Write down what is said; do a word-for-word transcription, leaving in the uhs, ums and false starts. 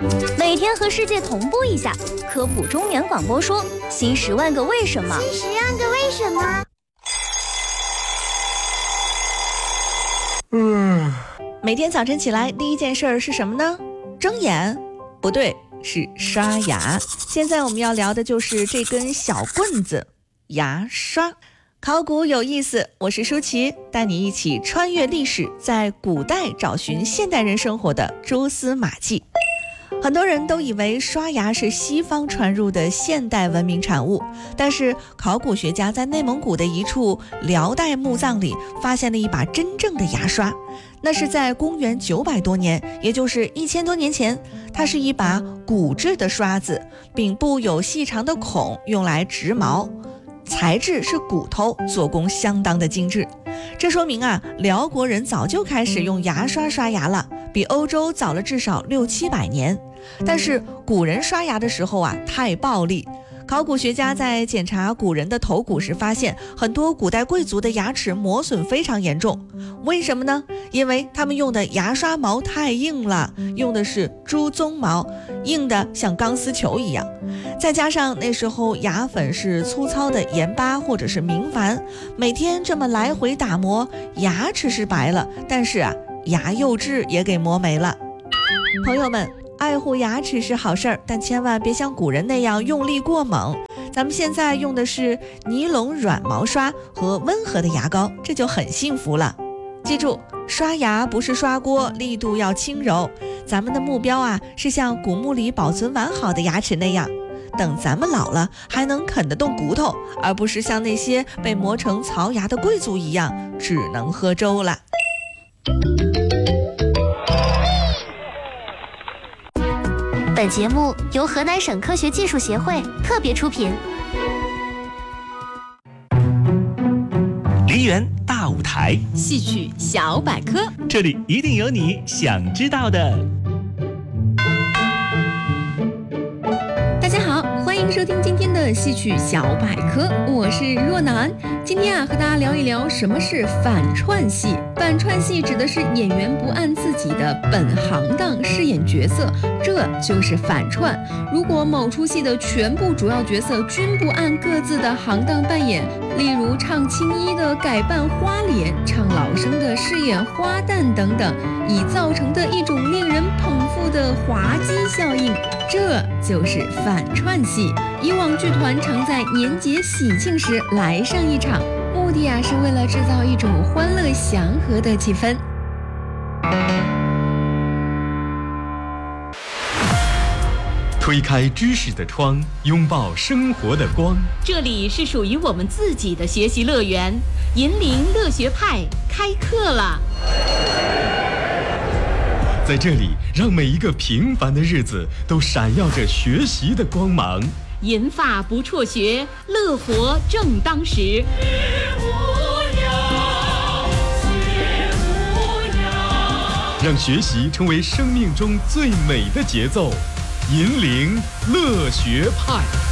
每天和世界同步一下，科普中原广播说新十万个为什么。 新十万个为什么。 嗯， 每天早晨起来第一件事是什么呢？睁眼？不对，是刷牙。现在我们要聊的就是这根小棍子——牙刷。考古有意思，我是舒淇，带你一起穿越历史，在古代找寻现代人生活的蛛丝马迹。很多人都以为刷牙是西方传入的现代文明产物，但是考古学家在内蒙古的一处辽代墓葬里发现了一把真正的牙刷。那是在公元九百多年，也就是一千多年前，它是一把骨制的刷子，柄部有细长的孔，用来植毛，材质是骨头，做工相当的精致。这说明啊，辽国人早就开始用牙刷刷牙了，比欧洲早了至少六七百年。但是古人刷牙的时候啊，太暴力。考古学家在检查古人的头骨时发现，很多古代贵族的牙齿磨损非常严重。为什么呢？因为他们用的牙刷毛太硬了，用的是猪鬃毛，硬的像钢丝球一样。再加上那时候牙粉是粗糙的盐巴或者是明矾，每天这么来回打磨，牙齿是白了，但是啊，牙釉质也给磨没了。朋友们，爱护牙齿是好事儿，但千万别像古人那样用力过猛。咱们现在用的是尼龙软毛刷和温和的牙膏，这就很幸福了。记住，刷牙不是刷锅，力度要轻柔。咱们的目标啊，是像古墓里保存完好的牙齿那样，等咱们老了还能啃得动骨头，而不是像那些被磨成槽牙的贵族一样，只能喝粥了。 本节目由河南省科学技术协会特别出品。 梨园大舞台， 戏曲小百科， 这里一定有你想知道的。 大家好，欢迎收听今天的戏曲小百科，我是若楠。今天啊，和大家聊一聊什么是反串戏。反串戏指的是演员不按自己的本行当饰演角色，这就是反串。如果某出戏的全部主要角色均不按各自的行当扮演，例如唱青衣的改扮花脸，唱老生的饰演花旦等等，以造成的一种令人捧腹的滑稽效应，这就是反串戏。以往剧团常在年节喜庆时来上一场，目的啊是为了制造一种欢乐祥和的气氛。 推开知识的窗，拥抱生活的光。 这里是属于我们自己的学习乐园，银铃乐学派开课了。 在这里，让每一个平凡的日子都闪耀着学习的光芒。 银发不辍学，乐活正当时。 让学习成为生命中最美的节奏。银铃乐学派。